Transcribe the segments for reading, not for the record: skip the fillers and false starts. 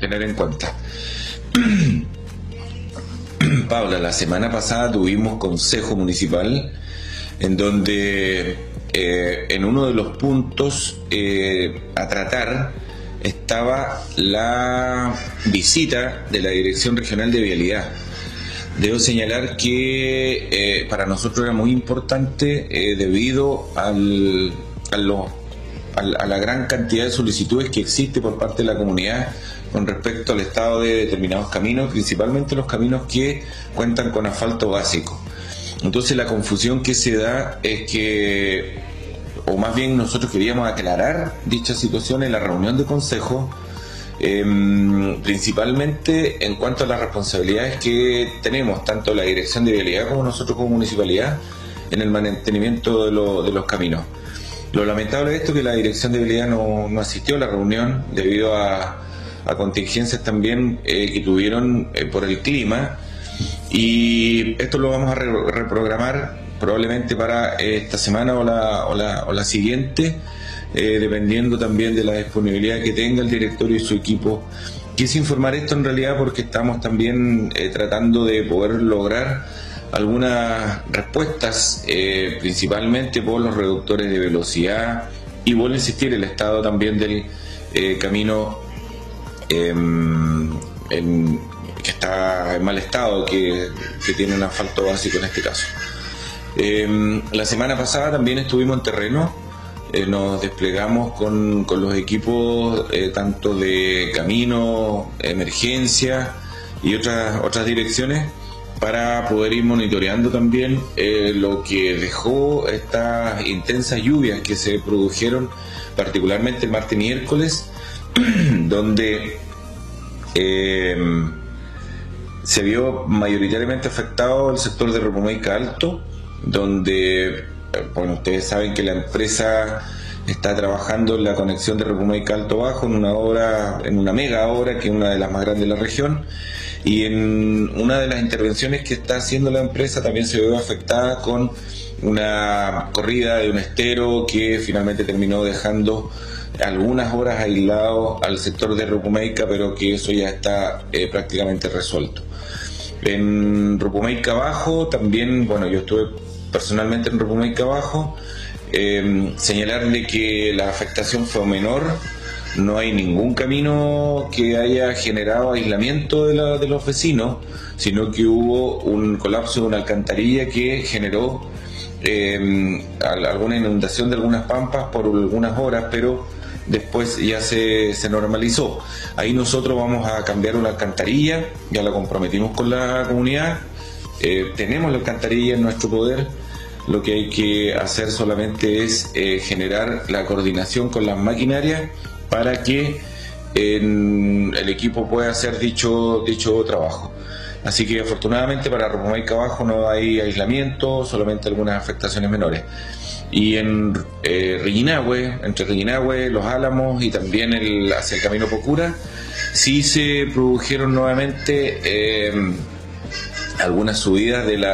tener en cuenta. Paula, la semana pasada tuvimos consejo municipal en donde en uno de los puntos a tratar estaba la visita de la Dirección Regional de Vialidad. Debo señalar que para nosotros era muy importante debido a la gran cantidad de solicitudes que existe por parte de la comunidad con respecto al estado de determinados caminos, principalmente los caminos que cuentan con asfalto básico. Entonces la confusión que se da es que, o más bien nosotros queríamos aclarar dicha situación en la reunión de consejo, principalmente en cuanto a las responsabilidades que tenemos tanto la Dirección de Vialidad como nosotros como municipalidad en el mantenimiento de los caminos. Lo lamentable de esto es que la Dirección de Vialidad no asistió a la reunión debido a contingencias también que tuvieron por el clima, y esto lo vamos a reprogramar probablemente para esta semana o la siguiente, dependiendo también de la disponibilidad que tenga el directorio y su equipo. Quise informar esto en realidad porque estamos también tratando de poder lograr algunas respuestas, principalmente por los reductores de velocidad, y vuelvo a insistir, el estado también del camino que está en mal estado, que tiene un asfalto básico en este caso. La semana pasada también estuvimos en terreno, nos desplegamos con los equipos tanto de camino, emergencia y otras direcciones para poder ir monitoreando también lo que dejó estas intensas lluvias que se produjeron particularmente el martes y miércoles, donde se vio mayoritariamente afectado el sector de Repumaica Alto, donde, bueno, ustedes saben que la empresa está trabajando en la conexión de Repumaica Alto Bajo en una mega obra que es una de las más grandes de la región, y en una de las intervenciones que está haciendo la empresa también se vio afectada con una corrida de un estero que finalmente terminó dejando algunas horas aislados al sector de Repumaica, pero que eso ya está prácticamente resuelto. En Repumaica Bajo también, bueno, yo estuve personalmente en Repumaica Bajo, señalarle que la afectación fue menor, no hay ningún camino que haya generado aislamiento de los vecinos, sino que hubo un colapso de una alcantarilla que generó alguna inundación de algunas pampas por algunas horas, pero después ya se normalizó. Ahí nosotros vamos a cambiar una alcantarilla, ya la comprometimos con la comunidad, tenemos la alcantarilla en nuestro poder, lo que hay que hacer solamente es generar la coordinación con las maquinarias para que el equipo pueda hacer dicho trabajo. Así que afortunadamente para Repumaica Bajo no hay aislamiento, solamente algunas afectaciones menores. Y en Reguinahue, entre Reguinahue, Los Álamos y también hacia el camino Pocura, sí se produjeron nuevamente algunas subidas de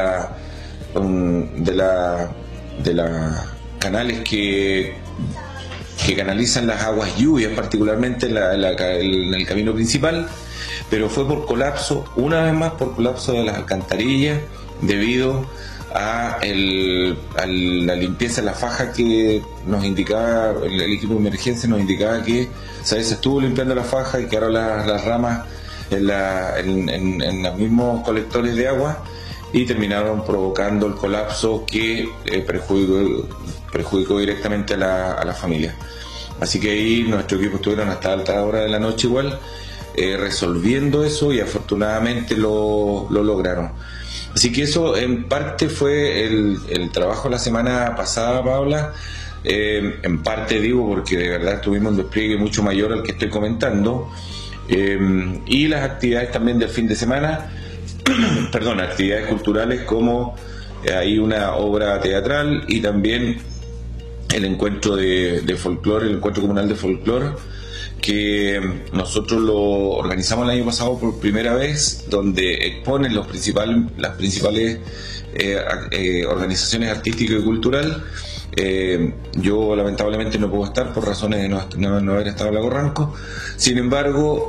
las canales que canalizan las aguas lluvias, particularmente en el camino principal, pero fue por colapso, una vez más por colapso de las alcantarillas, debido a la limpieza de la faja que nos indicaba, el equipo de emergencia nos indicaba que se estuvo limpiando la faja y que ahora las ramas en los mismos colectores de agua, y terminaron provocando el colapso que perjudicó directamente a la familia. Así que ahí nuestro equipo estuvieron hasta alta hora de la noche igual resolviendo eso, y afortunadamente lo lograron. Así que eso en parte fue el trabajo la semana pasada, Paula. En parte digo porque de verdad tuvimos un despliegue mucho mayor al que estoy comentando, y las actividades también del fin de semana, perdón, actividades culturales como hay una obra teatral y también el encuentro de folclore, el encuentro comunal de folclore, que nosotros lo organizamos el año pasado por primera vez, donde exponen las principales organizaciones artísticas y culturales. Yo lamentablemente no puedo estar por razones de no haber estado en Lago Ranco. Sin embargo,